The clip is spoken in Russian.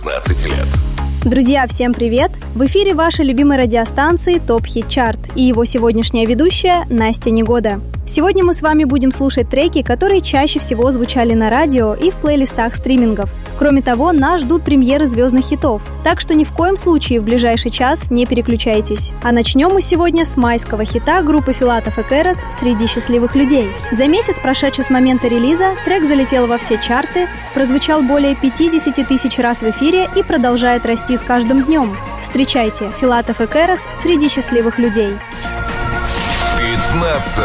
16 лет. Друзья, всем привет! В эфире вашей любимой радиостанции ТОП Хит Чарт и его сегодняшняя ведущая Настя Негода. Сегодня мы с вами будем слушать треки, которые чаще всего звучали на радио и в плейлистах стримингов. Кроме того, нас ждут премьеры звездных хитов, так что ни в коем случае в ближайший час не переключайтесь. А начнем мы сегодня с майского хита группы Филатов и Кэрос «Среди счастливых людей». За месяц, прошедший с момента релиза, трек залетел во все чарты, прозвучал более 50 тысяч раз в эфире и продолжает расти с каждым днем. Встречайте, Филатов и Кэрос «Среди счастливых людей». 15